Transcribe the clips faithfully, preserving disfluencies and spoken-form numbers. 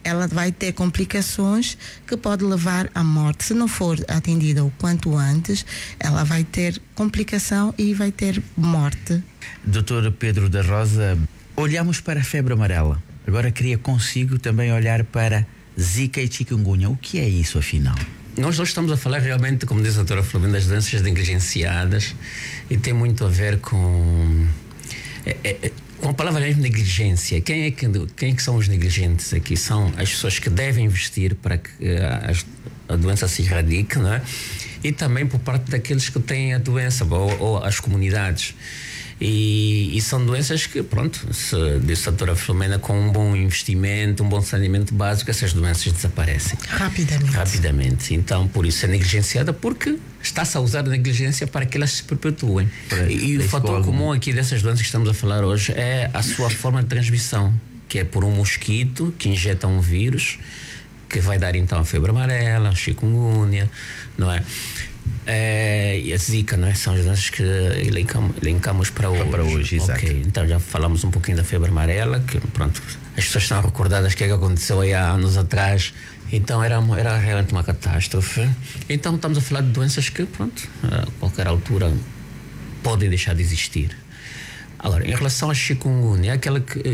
ela vai ter complicações que pode levar à morte. Se não for atendida o quanto antes, ela vai ter complicação e vai ter morte. doutor Pedro da Rosa, olhamos para a febre amarela. Agora queria consigo também olhar para Zika e chikungunya. O que é isso, afinal? Nós hoje estamos a falar realmente, como diz a doutora Filomena, das doenças negligenciadas, e tem muito a ver com... É, é, com a palavra mesmo negligência. Quem é, que, quem é que são os negligentes aqui? São as pessoas que devem investir para que a, a doença se erradique, não é? E também por parte daqueles que têm a doença, ou, ou as comunidades. E, e são doenças que, pronto, se disse a doutora Filomena, com um bom investimento, um bom saneamento básico, essas doenças desaparecem. Rapidamente. Rapidamente. Então, por isso é negligenciada, porque está-se a usar a negligência para que elas se perpetuem. E, e o fator comum aqui dessas doenças que estamos a falar hoje é a sua forma de transmissão, que é por um mosquito que injeta um vírus, que vai dar então a febre amarela, a chikungunya, não é? É, e a Zika, não é? São as doenças que elencamos, elencamos para hoje. Para hoje, exato. Okay. Então já falamos um pouquinho da febre amarela, que pronto, as pessoas estão recordadas o que é que aconteceu aí há anos atrás. Então era, era realmente uma catástrofe. Então estamos a falar de doenças que, pronto, a qualquer altura podem deixar de existir. Agora, em relação à chikungunya, é aquela que,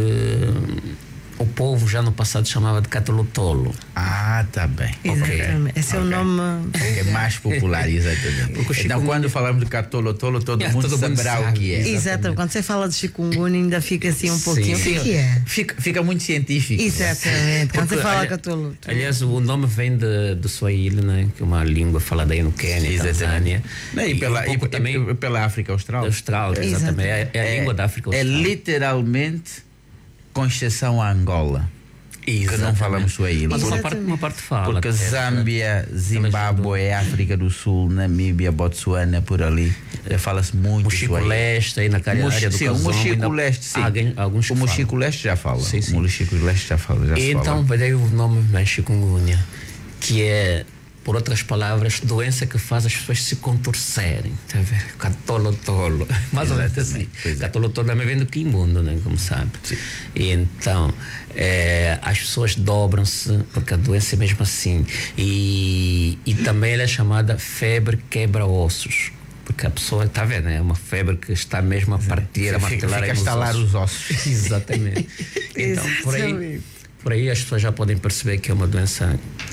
que o povo já no passado chamava de catolotolo. Ah, tá bem. Exatamente. Okay. Esse é okay. o nome... É mais popular, exatamente. Então, chikungunya... quando falamos de catolotolo, todo é, mundo todo saberá mundo o que é. Exatamente. Exatamente. Quando você fala de chikungunya, ainda fica assim um pouquinho. Sim. O que é? Fica, fica muito científico. Exatamente. Quando Porque, você fala ali, catolotolo. Aliás, o nome vem de, do Swahili, né? Que é uma língua falada aí no Quênia, Tanzânia. E, e, pela, um e, também e pela África Austral. Austral, exatamente. exatamente. É, é a é, língua da África Austral. É literalmente, com exceção a Angola. Exatamente. Que não falamos Swahili. Mas uma parte, uma parte fala. Porque Zâmbia, Zimbábue, África do Sul, Namíbia, Botsuana, por ali, fala-se muito Mochico Swahili. Leste, aí naquela Mochi, área do sim, Kazomba. O Mochico Leste, sim. Alguém, alguns que o Mochico falam. Leste já fala. Sim, sim. O Mochico Leste já fala. Já e então veio o nome da chikungunya, que é, por outras palavras, doença que faz as pessoas se contorcerem. Tá vendo? Catolotolo. Mais ou menos assim. É. Catolotolo também vem do quimbundo, né? Como sabe. Sim. E então, é, as pessoas dobram-se, porque a doença é mesmo assim. E, e também ela é chamada febre quebra-ossos. Porque a pessoa, está vendo, é uma febre que está mesmo a partir, a martelar fica a estalar os ossos. Exatamente. Então, por aí, por aí as pessoas já podem perceber que é uma doença...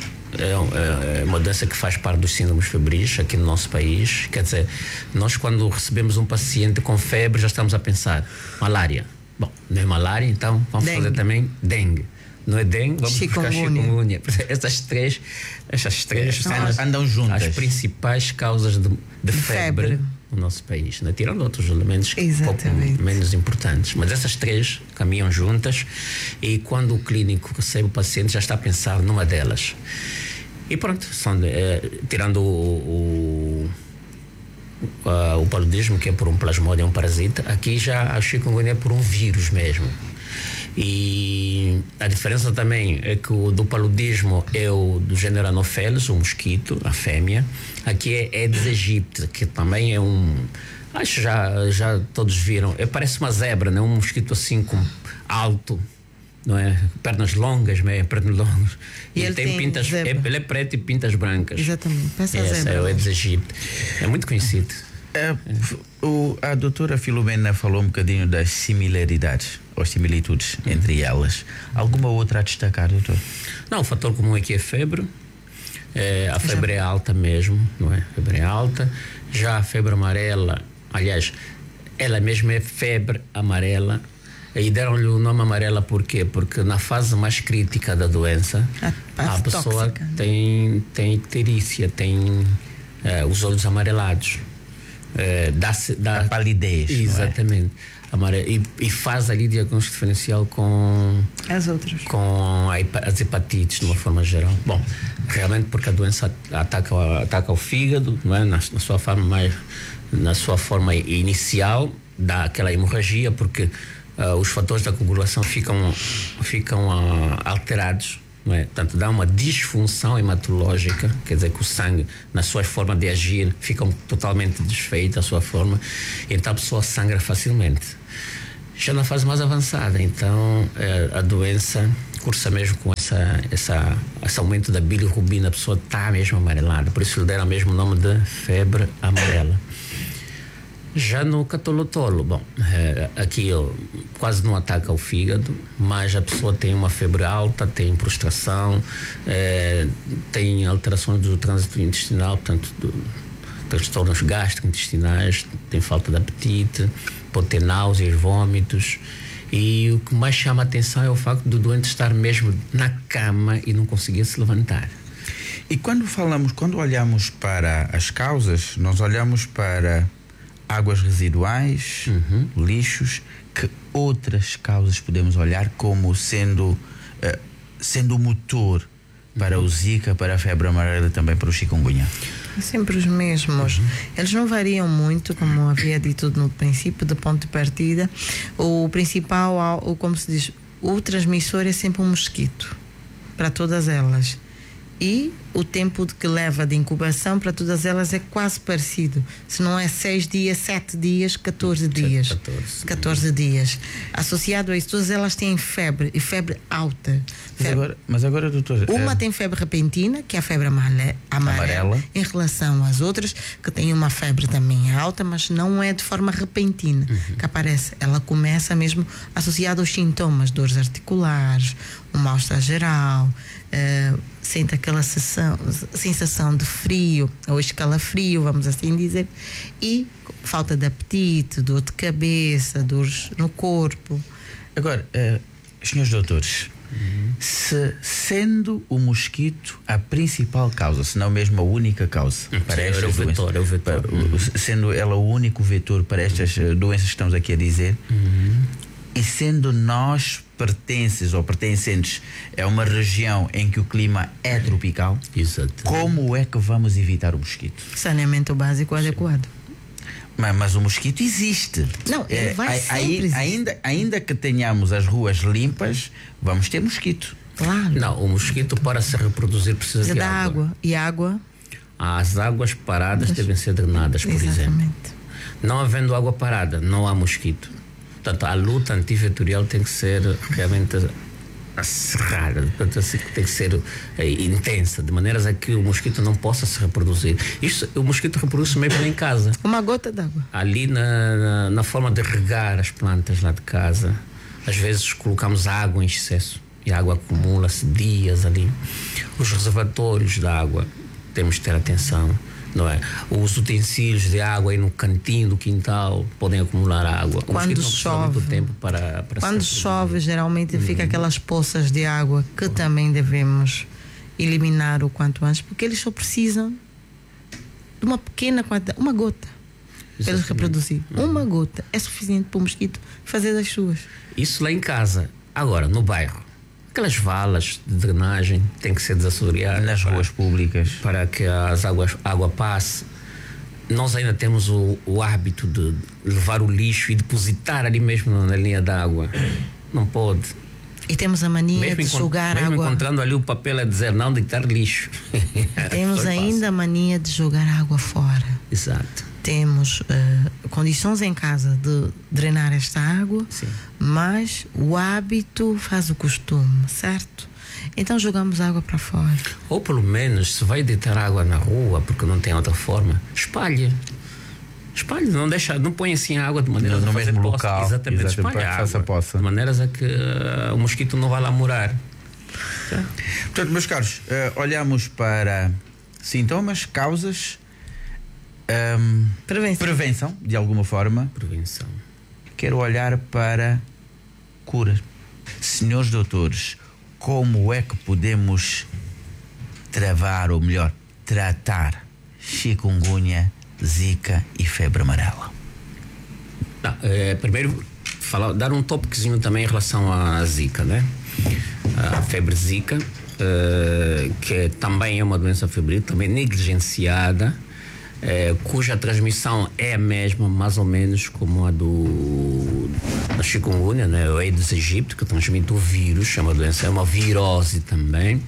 É uma doença que faz parte dos síndromes febris aqui no nosso país. Quer dizer, nós quando recebemos um paciente com febre já estamos a pensar malária. Bom, não é malária, então vamos dengue. fazer também dengue. Não é dengue, vamos buscar chikungunya. Essas três, essas três são as, andam juntas. As principais causas de, de, de febre, febre no nosso país, né? Tirando outros elementos um pouco menos importantes. Mas essas três caminham juntas e quando o clínico recebe o paciente já está a pensar numa delas. E pronto, são, é, tirando o, o, a, o paludismo, que é por um plasmodium, um parasita, aqui já a chikungunya é por um vírus mesmo. E a diferença também é que o do paludismo é o do gênero Anopheles, o mosquito, a fêmea. Aqui é Aedes aegypti, que também é um... Acho que já, já todos viram. É, parece uma zebra, né? Um mosquito assim com alto, não é? Pernas longas, meio pernas longas. E, e ele tem, tem pintas... É, ele é preto e pintas brancas. Exatamente, parece a zebra. É o Aedes aegypti. É muito conhecido. É, o, a doutora Filomena falou um bocadinho das similaridades ou similitudes hum. entre elas. Alguma outra a destacar, doutor? Não, o fator comum aqui é febre. É, a febre Já. é alta mesmo, não é? A febre é alta. Já a febre amarela, aliás, ela mesma é febre amarela. E deram-lhe o nome amarela por quê? Porque na fase mais crítica da doença, a, a pessoa tóxica. tem, tem icterícia, tem é, os olhos amarelados. É, dá, dá a palidez. Exatamente. É? E, e faz ali diagnóstico diferencial com as outras, com a, as hepatites de uma forma geral. Bom, realmente porque a doença ataca, ataca o fígado, não é? na, na sua forma mais, na sua forma inicial, dá aquela hemorragia porque uh, os fatores da coagulação ficam ficam uh, alterados. Não é? Portanto, dá uma disfunção hematológica, quer dizer que o sangue, na sua forma de agir, fica totalmente desfeito, a sua forma, então a pessoa sangra facilmente. Já na fase mais avançada, então, é, a doença cursa mesmo com essa essa, essa, esse aumento da bilirrubina, a pessoa está mesmo amarelada, por isso lhe deram mesmo o nome de febre amarela. Já no catolotolo, bom, é, aqui ó, quase não ataca o fígado, mas a pessoa tem uma febre alta, tem prostração, é, tem alterações do trânsito intestinal, portanto, do, transtornos gastrointestinais, tem falta de apetite, pode ter náuseas, vômitos. E o que mais chama a atenção é o facto do doente estar mesmo na cama e não conseguir se levantar. E quando falamos, quando olhamos para as causas, nós olhamos para águas residuais, uhum. lixos, que outras causas podemos olhar como sendo uh, sendo o motor para uhum. o Zika, para a febre amarela e também para o chikungunya? Sempre os mesmos. Uhum. Eles não variam muito, como havia dito no princípio, do ponto de partida. O principal, o, como se diz, o transmissor é sempre um mosquito, para todas elas. E o tempo que leva de incubação para todas elas é quase parecido. Se não é seis dias, sete dias, catorze dias. catorze dias. Associado a isso, todas elas têm febre, e febre alta. Febre. Mas, agora, mas agora, doutor... Uma é... tem febre repentina, que é a febre amarela, amarela, em relação às outras, que têm uma febre também alta, mas não é de forma repentina, uhum. que aparece. Ela começa mesmo associada aos sintomas, dores articulares, um mal-estar geral, uh, sente aquela sensação, sensação de frio ou escalafrio, vamos assim dizer, e falta de apetite, dor de cabeça, dores no corpo. Agora, uh, senhores doutores, uhum. se sendo o mosquito a principal causa, se não mesmo a única causa uhum. para Sim, estas é o doenças, vetor, é o vetor. Para, uhum. sendo ela o único vetor para estas uhum. doenças que estamos aqui a dizer, uhum. e sendo nós pertences ou pertencentes a uma região em que o clima é tropical, exato. Como é que vamos evitar o mosquito? Saneamento básico adequado. Mas, mas o mosquito existe. Não, ele vai é, sempre aí, ainda, ainda que tenhamos as ruas limpas, vamos ter mosquito. Claro. Não, o mosquito para se reproduzir precisa, precisa de água. água. E água? As águas paradas mas... devem ser drenadas, por Exatamente. exemplo. Não havendo água parada, não há mosquito. Portanto, a luta antivetorial tem que ser realmente acirrada, portanto, tem que ser é, intensa, de maneiras a que o mosquito não possa se reproduzir. Isto, o mosquito reproduz-se mesmo em casa. Uma gota d'água. Ali na, na, na forma de regar as plantas lá de casa, às vezes colocamos água em excesso e a água acumula-se dias ali. Os reservatórios de água, temos de ter atenção. Não é? Os utensílios de água aí no cantinho do quintal podem acumular água. Quando chove, tempo para, para quando chove, geralmente uhum. fica aquelas poças de água que uhum. também devemos eliminar o quanto antes, porque eles só precisam de uma pequena quantidade, uma gota, para eles reproduzir. Uhum. Uma gota é suficiente para o mosquito fazer das suas. Isso lá em casa. Agora, no bairro, aquelas valas de drenagem têm que ser desassoreadas nas para, ruas públicas para que as águas, a água passe. Nós ainda temos o, o hábito de levar o lixo e depositar ali mesmo na linha d'água. Não pode. E temos a mania mesmo de jogar mesmo água. Encontrando ali o papel a dizer não deitar lixo. Temos ainda a mania de jogar água fora. Exato. Temos uh, condições em casa de drenar esta água, sim. mas o hábito faz o costume, certo? Então jogamos água para fora. Ou pelo menos, se vai deitar água na rua, porque não tem outra forma, espalhe. Espalhe, não deixa, não põe assim a água de maneira no, a no mesmo poça. local. Exatamente, Exatamente, espalhe a água, poça. de maneiras a que uh, o mosquito não vai lá morar. Tá. Portanto, meus caros, uh, olhamos para sintomas, causas, um, prevenção. prevenção, de alguma forma. Prevenção. Quero olhar para cura. Senhores doutores, como é que podemos travar, ou melhor, tratar chikungunya, Zika e febre amarela? Não, é, primeiro, falar, dar um tópicozinho também em relação à Zika, né? A febre Zika, é, que também é uma doença febril, também negligenciada, é, cuja transmissão é a mesma, mais ou menos, como a do da chikungunya, né? O Aedes aegypti, que transmite o vírus, é uma doença, é uma virose também.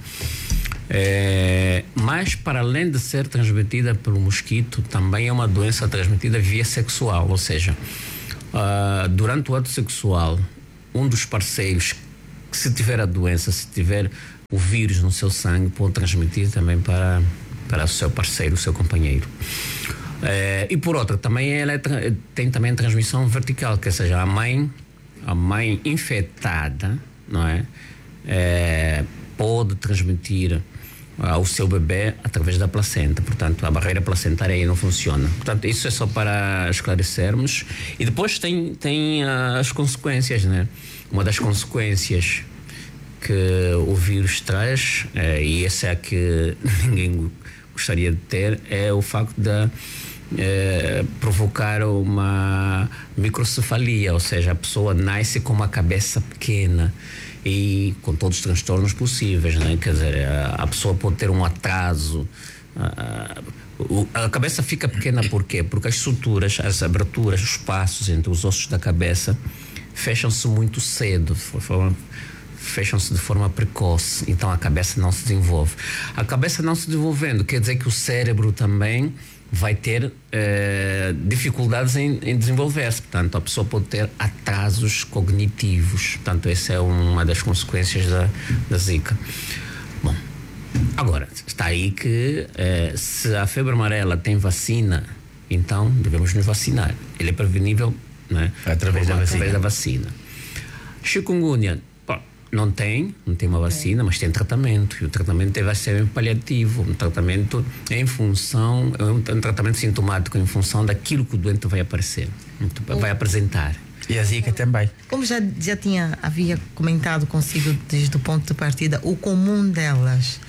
É, mas, para além de ser transmitida pelo mosquito, também é uma doença transmitida via sexual, ou seja, uh, durante o ato sexual, um dos parceiros, se tiver a doença, se tiver o vírus no seu sangue pode transmitir também para, para o seu parceiro, o seu companheiro. É, e por outra, também ela é, tem também transmissão vertical, que seja, a mãe, a mãe infectada, não é? É, pode transmitir ao seu bebê através da placenta. Portanto, a barreira placentária aí não funciona. Portanto, isso é só para esclarecermos. E depois tem, tem as consequências, né? Uma das consequências que o vírus traz, é, e essa é a que ninguém gostaria de ter, é o facto de é, provocar uma microcefalia, ou seja, a pessoa nasce com uma cabeça pequena e com todos os transtornos possíveis, né? Quer dizer, a, a pessoa pode ter um atraso. A, a, a cabeça fica pequena por quê? Porque as suturas, as aberturas, os espaços entre os ossos da cabeça fecham-se muito cedo, fecham-se de forma precoce, então a cabeça não se desenvolve. A cabeça não se desenvolvendo quer dizer que o cérebro também vai ter eh, dificuldades em, em desenvolver-se. Portanto, a pessoa pode ter atrasos cognitivos. Portanto, essa é uma das consequências da, da Zika. Bom, agora, está aí que eh, se a febre amarela tem vacina, então devemos nos vacinar. Ele é prevenível, né? através, da através da vacina. Chikungunya, não tem, não tem uma vacina, mas tem tratamento. E o tratamento vai ser paliativo, um tratamento em função, é um tratamento sintomático em função daquilo que o doente vai aparecer, vai apresentar. E a Zika também. Como já, já tinha, havia comentado consigo desde o ponto de partida, o comum delas,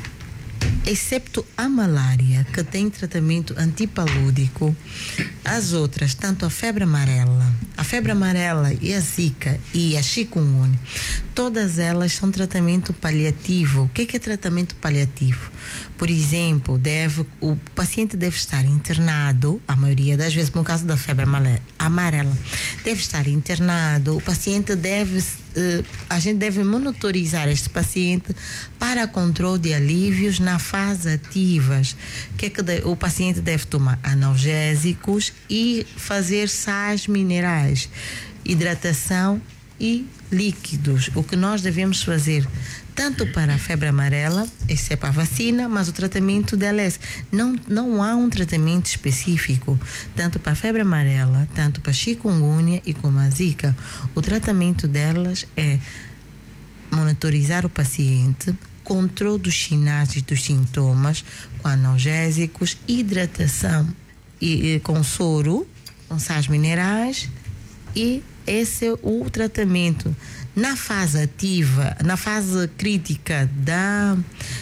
excepto a malária, que tem tratamento antipalúdico, as outras, tanto a febre amarela, a febre amarela e a Zika e a chikungunya, todas elas são tratamento paliativo. O que é, que é tratamento paliativo? Por exemplo, deve, o paciente deve estar internado, a maioria das vezes, no caso da febre amarela, deve estar internado, o paciente deve, eh, a gente deve monitorizar este paciente para controle de alívios na fase ativas. Que é que de, o paciente deve tomar analgésicos e fazer sais minerais, hidratação e líquidos. O que nós devemos fazer tanto para a febre amarela, esse é para a vacina, mas o tratamento dela é esse. Não, não há um tratamento específico, tanto para a febre amarela, tanto para a chikungunya e como a Zika. O tratamento delas é monitorizar o paciente, controle dos sinais e dos sintomas, com analgésicos, hidratação e, e com soro, com sais minerais, e esse é o tratamento. Na fase ativa, na fase crítica da,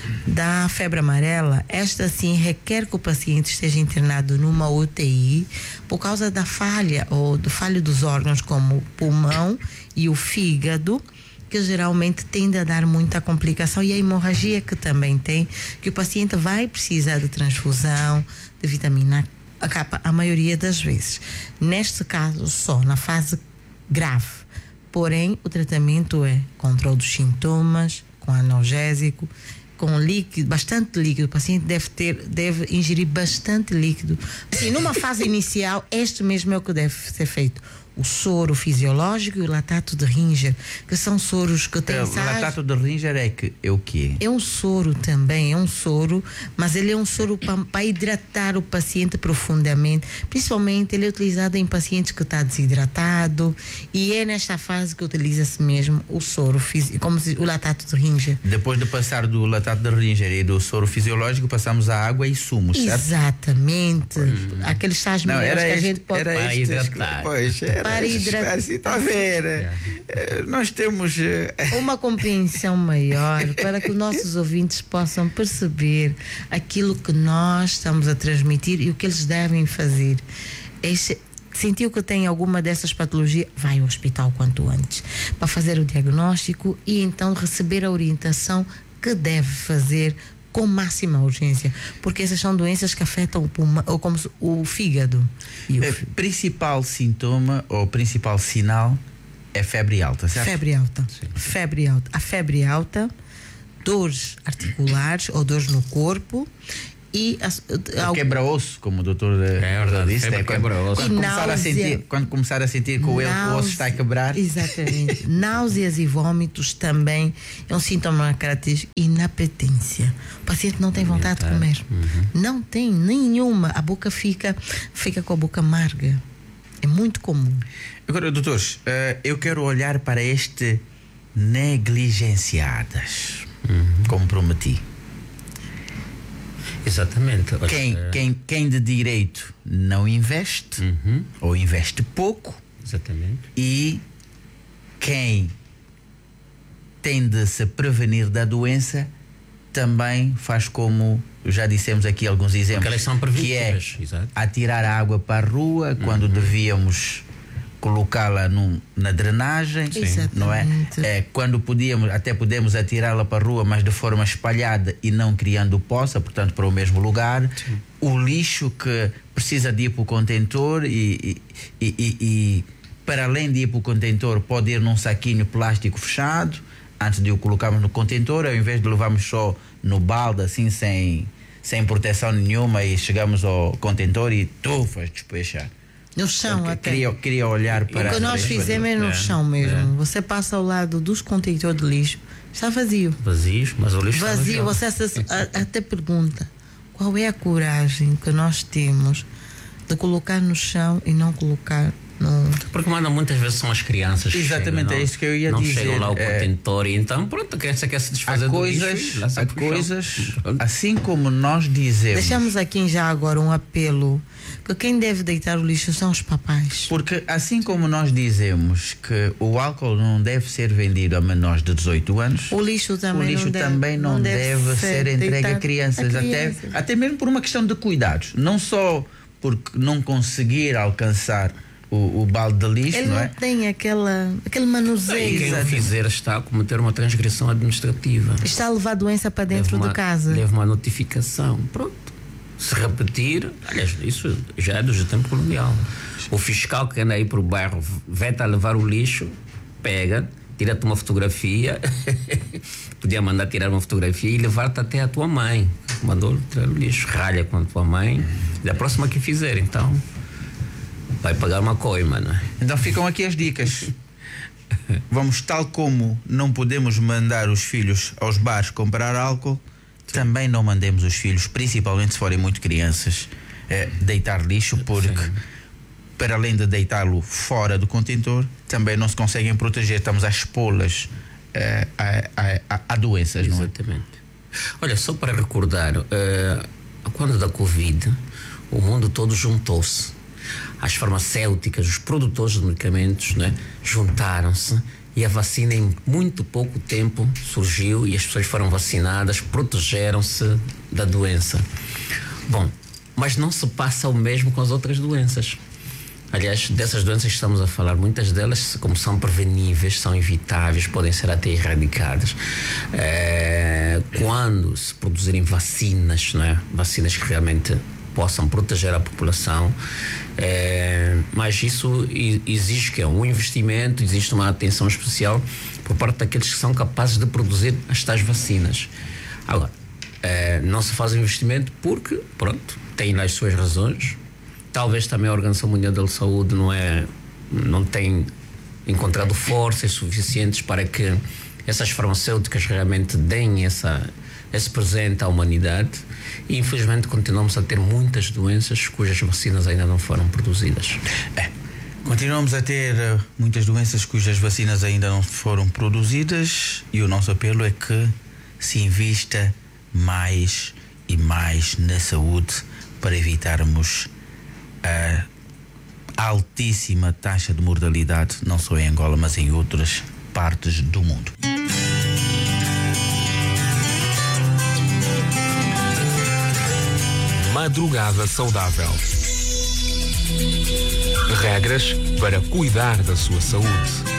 da febre amarela, esta sim requer que o paciente esteja internado numa U T I por causa da falha ou do falho dos órgãos como o pulmão e o fígado, que geralmente tende a dar muita complicação, e a hemorragia que também tem, que o paciente vai precisar de transfusão, de vitamina K, a maioria das vezes. Neste caso, só na fase grave. Porém, o tratamento é controle dos sintomas, com analgésico, com líquido, bastante líquido. O paciente deve ter, deve ingerir bastante líquido. Assim, numa fase inicial, este mesmo é o que deve ser feito. O soro fisiológico e o lactato de Ringer, que são soros que têm... O lactato de Ringer é, que, é o quê? É um soro também, é um soro, mas ele é um soro para hidratar o paciente profundamente. Principalmente ele é utilizado em pacientes que estão desidratados, e é nesta fase que utiliza-se mesmo o soro, como o lactato de Ringer. Depois de passar do lactato de Ringer e do soro fisiológico, passamos a água e sumos, certo? Exatamente. Hum. Aqueles sais minerais que a gente pode... Era para hidratar. Pois, era para hidratar. Está a ver? É. Nós temos uma compreensão maior para que os nossos ouvintes possam perceber aquilo que nós estamos a transmitir e o que eles devem fazer. Este, sentiu que tem alguma dessas patologias, vai ao hospital quanto antes para fazer o diagnóstico e então receber a orientação que deve fazer com máxima urgência, porque essas são doenças que afetam o pulmão, ou como o fígado. E o é, principal sintoma ou principal sinal é febre alta, certo? Febre alta. Sim. Febre alta. A febre alta, dores articulares ou dores no corpo e ao... quebra-osso, como o doutor é verdade, disse, é quando, quando, começar a sentir, quando começar a sentir que o, náusea, o osso está a quebrar. Exatamente. Náuseas e vômitos também é um sintoma característico. Inapetência. O paciente não tem vontade de comer. Uhum. Não tem nenhuma. A boca fica, fica com a boca amarga. É muito comum. Agora, doutores, uh, eu quero olhar para este negligenciadas, uhum. como prometi. Exatamente. Quem, que... quem, quem de direito não investe, uhum. ou investe pouco. Exatamente. E quem tem de se prevenir da doença também faz como já dissemos aqui alguns exemplos. Porque elas são preventivas. Que é Exato. atirar a água para a rua quando uhum. devíamos colocá-la num, na drenagem, não é? é? Quando podíamos, até podemos atirá-la para a rua, mas de forma espalhada e não criando poça, portanto para o mesmo lugar. Sim. O lixo que precisa de ir para o contentor e, e, e, e, e para além de ir para o contentor pode ir num saquinho plástico fechado antes de o colocarmos no contentor, ao invés de levarmos só no balde assim sem, sem proteção nenhuma e chegamos ao contentor e tufas despejar. No chão eu até. Queria, queria olhar para... O que nós fizemos é no é, chão mesmo. É. Você passa ao lado dos contentores de lixo, está vazio. Vazio, mas o lixo vazio. Está você até pergunta, qual é a coragem que nós temos de colocar no chão e não colocar no... Porque mandam muitas vezes são as crianças. Exatamente, chegam, é isso que eu ia não dizer. Não chegam lá ao é, contentor e então pronto, a criança quer se desfazer há do coisas, lixo. Há coisas, assim como nós dizemos... Deixamos aqui já agora um apelo, porque quem deve deitar o lixo são os papais. Porque assim como nós dizemos que o álcool não deve ser vendido a menores de dezoito anos, o lixo também o lixo não também deve, não, não deve, deve ser, ser entregue a crianças, a crianças. Até, até mesmo por uma questão de cuidados, não só porque não conseguir alcançar o, o balde de lixo, ele não, não é? tem aquela, aquele manuseio. Quem o fizer está a cometer uma transgressão administrativa. Está a levar a doença para dentro uma, de casa. Deve uma notificação. Pronto. Se repetir, aliás, isso já é do tempo colonial. O fiscal que anda aí para o bairro vai-te a levar o lixo, pega, tira-te uma fotografia, podia mandar tirar uma fotografia e levar-te até a tua mãe. Mandou tirar o lixo, ralha com a tua mãe, da próxima que fizer, então vai pagar uma coima, não é? Então ficam aqui as dicas. Vamos, tal como não podemos mandar os filhos aos bares comprar álcool, sim, também não mandemos os filhos, principalmente se forem muito crianças, é, deitar lixo, porque sim, para além de deitá-lo fora do contentor, também não se conseguem proteger, estamos a expô-las é, a, a, a doenças. Exatamente. Não é? Olha, só para recordar, uh, quando da Covid, o mundo todo juntou-se. As farmacêuticas, os produtores de medicamentos, né, juntaram-se e a vacina em muito pouco tempo surgiu e as pessoas foram vacinadas, protegeram-se da doença. Bom, mas não se passa o mesmo com as outras doenças. Aliás, dessas doenças que estamos a falar, muitas delas, como são preveníveis, são evitáveis, podem ser até erradicadas. É, quando se produzirem vacinas, né, vacinas que realmente possam proteger a população, é, mas isso exige que é um investimento, existe uma atenção especial por parte daqueles que são capazes de produzir as tais vacinas. Agora, é, não se faz investimento porque, pronto, tem lá as suas razões. Talvez também a Organização Mundial da Saúde não é, não tem encontrado forças suficientes para que essas farmacêuticas realmente deem essa, esse presente à humanidade. E infelizmente continuamos a ter muitas doenças cujas vacinas ainda não foram produzidas. É, continuamos a ter uh, muitas doenças cujas vacinas ainda não foram produzidas e o nosso apelo é que se invista mais e mais na saúde para evitarmos a altíssima taxa de mortalidade, não só em Angola, mas em outras partes do mundo. Madrugada saudável. Regras para cuidar da sua saúde.